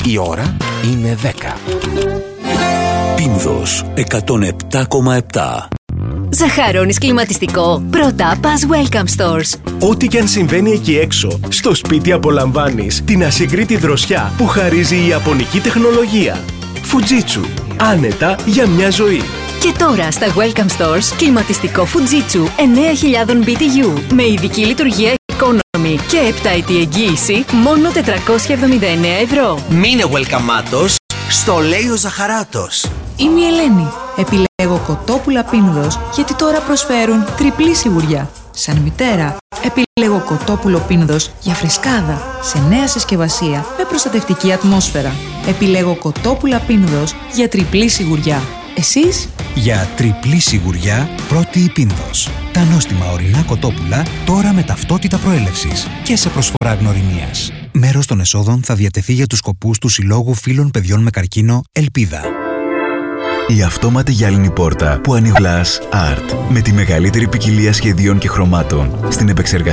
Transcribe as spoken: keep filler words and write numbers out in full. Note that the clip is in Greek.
Η ώρα είναι δέκα. Πίνδος εκατόν επτά κόμμα επτά. Ζαχαρώνεις κλιματιστικό? Πρώτα πας Welcome Stores. Ό,τι και αν συμβαίνει εκεί έξω, στο σπίτι απολαμβάνεις την ασυγκρίτη δροσιά που χαρίζει η ιαπωνική τεχνολογία. Fujitsu. Άνετα για μια ζωή. Και τώρα στα Welcome Stores, κλιματιστικό Fujitsu εννέα χιλιάδες μπι τι γιου με ειδική λειτουργία Economy και επτάετη εγγύηση μόνο τετρακόσια εβδομήντα εννέα ευρώ. Μείνε welcome-άτος, στο λέει ο Ζαχαράτος. Είμαι η Ελένη. Επιλέγω κοτόπουλα Πίνδος γιατί τώρα προσφέρουν τριπλή σιγουριά. Σαν μητέρα, επιλέγω κοτόπουλο Πίνδος για φρεσκάδα, σε νέα συσκευασία με προστατευτική ατμόσφαιρα. Επιλέγω κοτόπουλα Πίνδος για τριπλή σιγουριά. Εσείς? Για τριπλή σιγουριά, πρώτη η Πίνδος. Τα νόστιμα ορεινά κοτόπουλα τώρα με ταυτότητα προέλευσης και σε προσφορά γνωριμίας. Μέρος των εσόδων θα διατεθεί για τους σκοπούς του Συλλόγου Φίλων Παιδιών με Καρκίνο Ελπίδα. Η αυτόματη γυάλινη πόρτα που ανοίγει Glass Art με τη μεγαλύτερη ποικιλία σχεδίων και χρωμάτων στην επεξεργασία